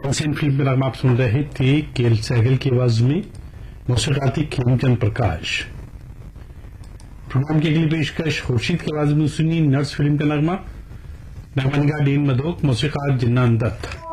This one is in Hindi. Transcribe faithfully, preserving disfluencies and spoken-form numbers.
तानसेन फिल्म में नगमा आप सुन रहे थे केएल सहगल की आवाज में, मौसीक़ार थी खेमचंद प्रकाश। प्रोग्राम की अगली पेशकश खुर्शीद की आवाज में सुनी नर्स फिल्म का नगमा, नगमा निगाह डीन मदोक, मौसीक़ार जिन्नान दत्त।